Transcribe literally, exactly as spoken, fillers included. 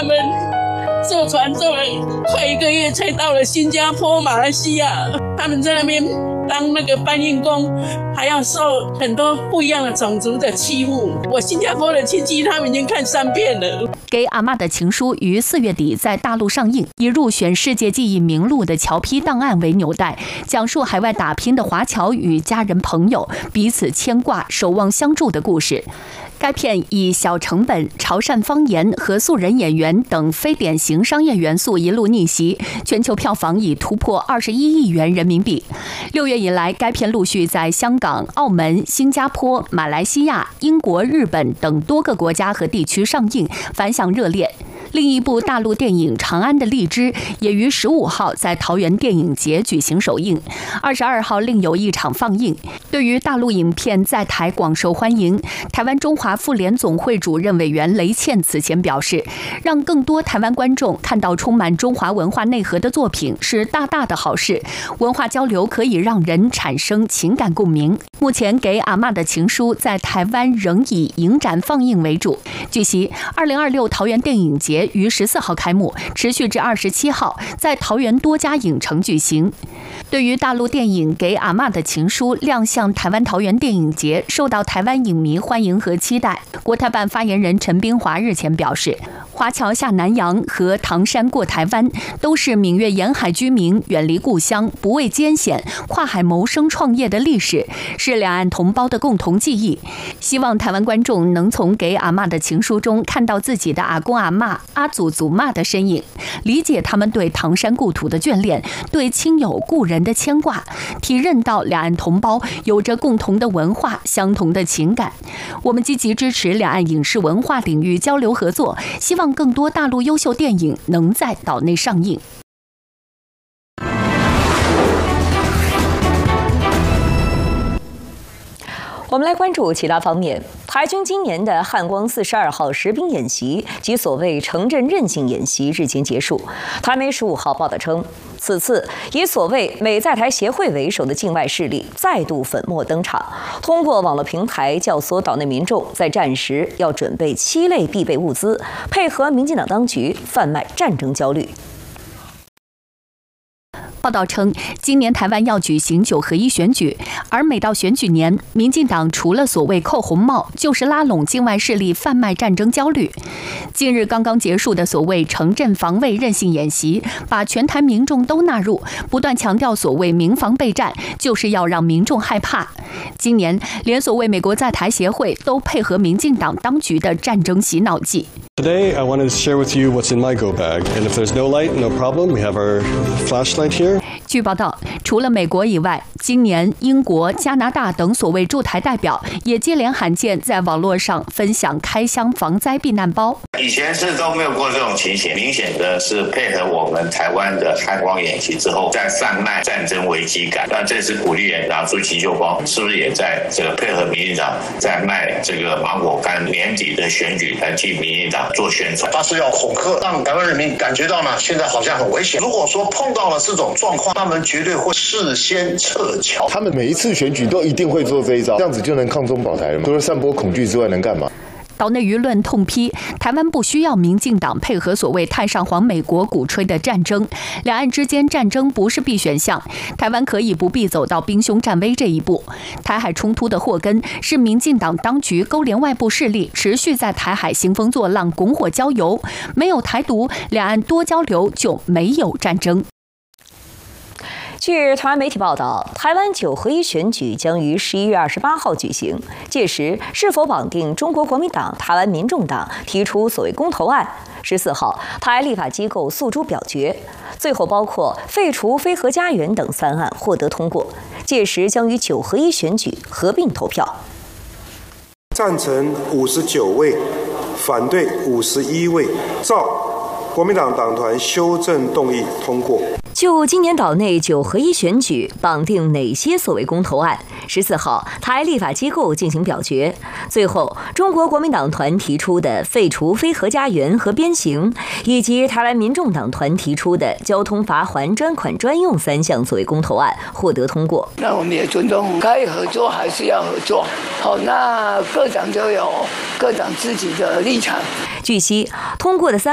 他们坐船坐了快一个月才到了新加坡、马来西亚，他们在那边当那个搬运工，还要受很多不一样的种族的欺负。我新加坡的亲戚他们已经看三遍了。 给阿嬷的情书于四月底在大陆上映，以入选世界记忆名录的侨批档案为纽带，讲述海外打拼的华侨与家人朋友彼此牵挂、守望相助的故事。该片以小成本、潮汕方言和素人演员等非典型商业元素一路逆袭，全球票房已突破二十一亿元人民币。六月以来，该片陆续在香港、澳门、新加坡、马来西亚、英国、日本等多个国家和地区上映，反响热烈。另一部大陆电影《长安的荔枝》也于十五号在桃园电影节举行首映，二十二号另有一场放映。对于大陆影片在台广受欢迎，台湾中华妇联总会主任委员雷倩此前表示，让更多台湾观众看到充满中华文化内核的作品是大大的好事，文化交流可以让人产生情感共鸣。目前给阿嬷的情书在台湾仍以影展放映为主。据悉，二零二六桃园电影节于十四号开幕，持续至二十七号，在桃园多家影城举行。对于大陆电影《给阿嬷的情书》亮相台湾桃园电影节，受到台湾影迷欢迎和期待。国台办发言人陈冰华日前表示，华侨下南洋和唐山过台湾都是闽粤沿海居民远离故乡、不畏艰险、跨海谋生创业的历史，是两岸同胞的共同记忆。希望台湾观众能从《给阿嬷的情书》中看到自己的阿公阿嬷、阿祖祖妈的身影，理解他们对唐山故土的眷恋，对亲友故人的牵挂，体认到两岸同胞有着共同的文化、相同的情感。我们积极支持两岸影视文化领域交流合作，希望更多大陆优秀电影能在岛内上映。 我们来关注其他方面。台军今年的汉光四十二号实兵演习及所谓城镇韧性演习日前结束。台媒十五号报道称，此次以所谓美在台协会为首的境外势力再度粉墨登场，通过网络平台教唆岛内民众在战时要准备七类必备物资，配合民进党当局贩卖战争焦虑。 报道称，今年台湾要举行九合一选举，而每到选举年，民进党除了所谓扣红帽，就是拉拢境外势力贩卖战争焦虑。近日刚刚结束的所谓城镇防卫韧性演习，把全台民众都纳入，不断强调所谓民防备战，就是要让民众害怕。今年连所谓美国在台协会都配合民进党当局的战争洗脑计。 Today, I wanted to share with you what's in my go bag. And if there's no light, no problem. We have our flashlight here. 据报道，除了美国以外，今年英国、加拿大等所谓驻台代表也接连罕见在网络上分享开箱防灾避难包。 以前是都没有过这种情形，明显的是配合我们台湾的汉光演习之后，在贩卖战争危机感。那这次鼓励人拿出急救包，是不是也在这个配合民进党在卖这个芒果干？年底的选举来替民进党做宣传， 他是要恐吓，让台湾人民感觉到呢，现在好像很危险。如果说碰到了这种状况，他们绝对会事先撤侨。 他们每一次选举都一定会做这一招，这样子就能抗中保台了吗？除了散播恐惧之外，能干嘛？ 岛内舆论痛批，台湾不需要民进党配合所谓太上皇美国鼓吹的战争，两岸之间战争不是必选项，台湾可以不必走到兵凶战危这一步。台海冲突的祸根是民进党当局勾连外部势力，持续在台海兴风作浪、拱火浇油。没有台独，两岸多交流就没有战争。 据台湾媒体报道，台湾九合一选举将于十一月二十八号举行，届时是否绑定中国国民党、台湾民众党提出所谓公投案？十四号，台立法机构诉诸表决，最后包括废除非核家园等三案获得通过，届时将与九合一选举合并投票。 赞成五十九位，反对五十一位，照国民党党团修正动议通过。 就今年岛内九合一选举绑定哪些所谓公投案？十四号，台立法机构进行表决，最后中国国民党团提出的废除非核家园和鞭刑，以及台湾民众党团提出的交通罚锾专款专用三项所谓公投案获得通过。 那我们也尊重，该合作还是要合作。好，那各党就有各党自己的立场。 据悉，通过的三